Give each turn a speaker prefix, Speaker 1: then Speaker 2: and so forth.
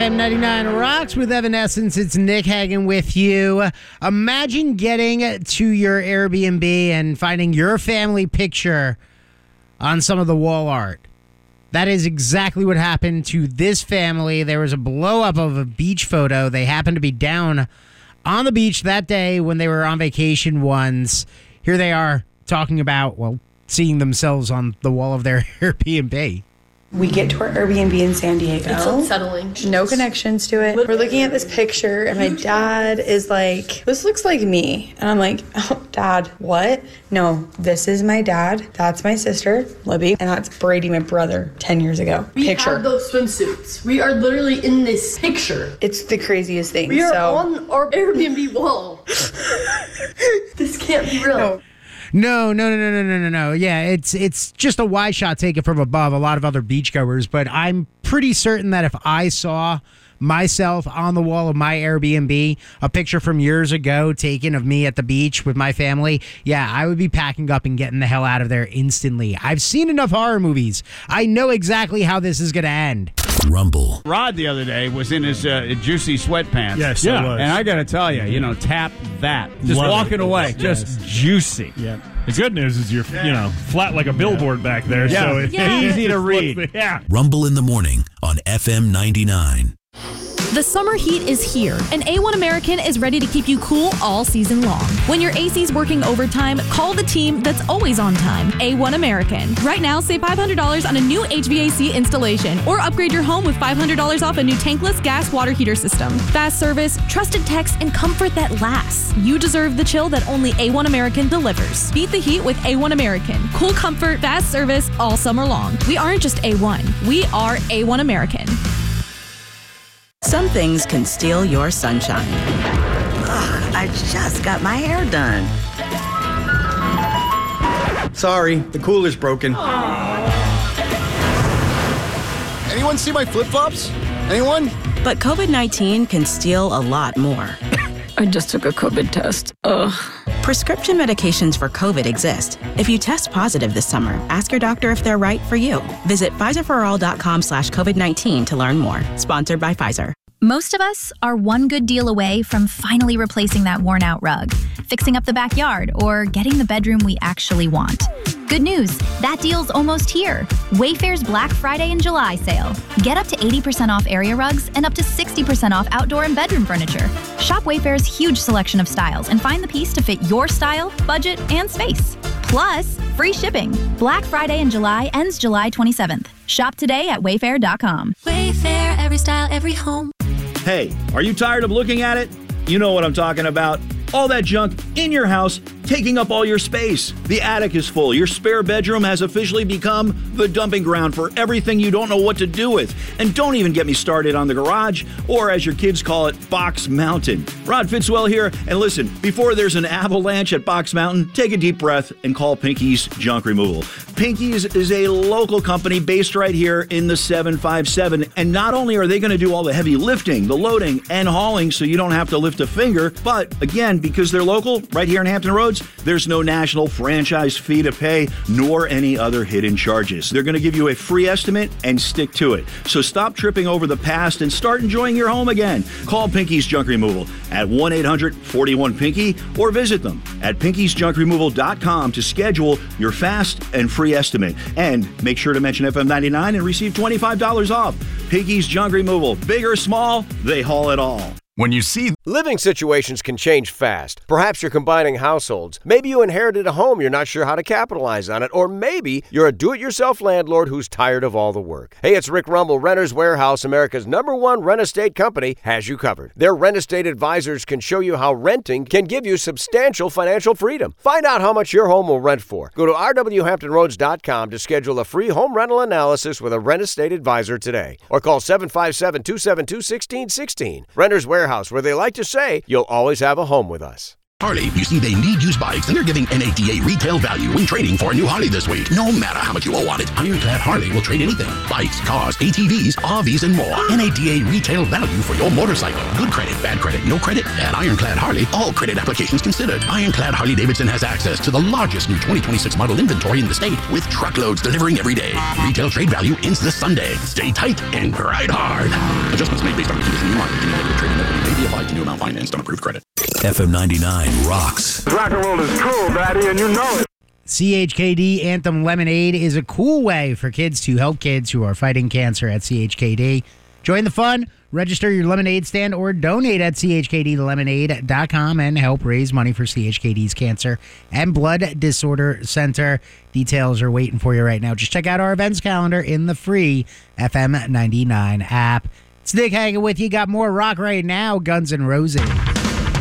Speaker 1: FM 99 Rocks with Evanescence. It's Nick Hagan with you. Imagine getting to your Airbnb and finding your family picture on some of the wall art. That is exactly what happened to this family. There was a blow-up of a beach photo. They happened to be down on the beach that day when they were on vacation once. Here they are talking about, seeing themselves on the wall of their Airbnb.
Speaker 2: We get to our Airbnb in San Diego.
Speaker 3: It's unsettling.
Speaker 2: No connections to it. We're looking at this picture, and my dad is like, this looks like me. And I'm like, oh, Dad, what? No, this is my dad. That's my sister, Libby. And that's Brady, my brother, 10 years ago.
Speaker 3: We have those swimsuits. We are literally in this picture.
Speaker 2: It's the craziest thing.
Speaker 3: We are on our Airbnb wall. This can't be real.
Speaker 1: No. Yeah, it's just a wide shot taken from above, a lot of other beachgoers, but I'm pretty certain that if I saw myself on the wall of my Airbnb, a picture from years ago taken of me at the beach with my family, yeah, I would be packing up and getting the hell out of there instantly. I've seen enough horror movies. I know exactly how this is going to end.
Speaker 4: Rumble.
Speaker 5: Rod the other day was in his juicy sweatpants.
Speaker 6: Yes, yeah.
Speaker 5: And I got to tell you, tap that. Just
Speaker 6: Love
Speaker 5: walking
Speaker 6: it.
Speaker 5: away,
Speaker 6: Yes.
Speaker 5: just juicy.
Speaker 6: Yeah. The good news is you're, flat like a billboard back there.
Speaker 5: Yeah.
Speaker 6: So
Speaker 5: It's easy to read.
Speaker 6: Yeah.
Speaker 4: Rumble in the morning on FM 99.
Speaker 7: The summer heat is here, and A1 American is ready to keep you cool all season long. When your AC's working overtime, call the team that's always on time, A1 American. Right now, save $500 on a new HVAC installation, or upgrade your home with $500 off a new tankless gas water heater system. Fast service, trusted techs, and comfort that lasts. You deserve the chill that only A1 American delivers. Beat the heat with A1 American. Cool comfort, fast service, all summer long. We aren't just A1, we are A1 American.
Speaker 8: Some things can steal your sunshine. Ugh, I just got my hair done.
Speaker 9: Sorry, the cooler's broken. Anyone see my flip-flops? Anyone?
Speaker 8: But COVID-19 can steal a lot more.
Speaker 10: I just took a COVID test. Ugh.
Speaker 8: Prescription medications for COVID exist. If you test positive this summer, ask your doctor if they're right for you. Visit PfizerForAll.com/COVID-19 to learn more. Sponsored by Pfizer.
Speaker 11: Most of us are one good deal away from finally replacing that worn-out rug, fixing up the backyard, or getting the bedroom we actually want. Good news, that deal's almost here. Wayfair's Black Friday and July sale. Get up to 80% off area rugs and up to 60% off outdoor and bedroom furniture. Shop Wayfair's huge selection of styles and find the piece to fit your style, budget, and space. Plus, free shipping. Black Friday in July ends July 27th. Shop today at wayfair.com.
Speaker 12: Wayfair, every style, every home.
Speaker 13: Hey, are you tired of looking at it? You know what I'm talking about. All that junk in your house taking up all your space. The attic is full. Your spare bedroom has officially become the dumping ground for everything you don't know what to do with. And don't even get me started on the garage, or as your kids call it, Box Mountain. Rod Fitzwell here, and listen, before there's an avalanche at Box Mountain, take a deep breath and call Pinky's Junk Removal. Pinky's is a local company based right here in the 757, and not only are they going to do all the heavy lifting, the loading, and hauling so you don't have to lift a finger, but again, because they're local, right here in Hampton Roads, there's no national franchise fee to pay, nor any other hidden charges. They're going to give you a free estimate and stick to it. So stop tripping over the past and start enjoying your home again. Call Pinky's Junk Removal at 1-800-41-PINKY or visit them at pinkysjunkremoval.com to schedule your fast and free estimate. And make sure to mention FM 99 and receive $25 off. Pinky's Junk Removal. Big or small, they haul it all.
Speaker 14: When you see living situations can change fast. Perhaps you're combining households. Maybe you inherited a home, you're not sure how to capitalize on it. Or maybe you're a do-it-yourself landlord who's tired of all the work. Hey, it's Rick Rumble. Renters Warehouse, America's #1 rent estate company, has you covered. Their rent estate advisors can show you how renting can give you substantial financial freedom. Find out how much your home will rent for. Go to rwhamptonroads.com to schedule a free home rental analysis with a rent estate advisor today. Or call 757-272-1616. Renters Warehouse, where they like to say, you'll always have a home with us.
Speaker 4: Harley, you see, they need used bikes, and they're giving NADA retail value when trading for a new Harley this week. No matter how much you owe on it, Ironclad Harley will trade anything. Bikes, cars, ATVs, RVs, and more. NADA retail value for your motorcycle. Good credit, bad credit, no credit. At Ironclad Harley, all credit applications considered. Ironclad Harley-Davidson has access to the largest new 2026 model inventory in the state, with truckloads delivering every day. Retail trade value ends this Sunday. Stay tight and ride hard. Adjustments made based on the condition of market. Any negative trading equity may be applied to new amount financed on approved credit.
Speaker 15: FM 99 rocks.
Speaker 16: Rock and roll is cool, Daddy, and you know it.
Speaker 1: CHKD Anthem Lemonade is a cool way for kids to help kids who are fighting cancer at CHKD. Join the fun, register your lemonade stand, or donate at chkdlemonade.com and help raise money for CHKD's Cancer and Blood Disorder Center. Details are waiting for you right now. Just check out our events calendar in the free FM 99 app. It's Nick hanging with you. Got more rock right now. Guns N' Roses.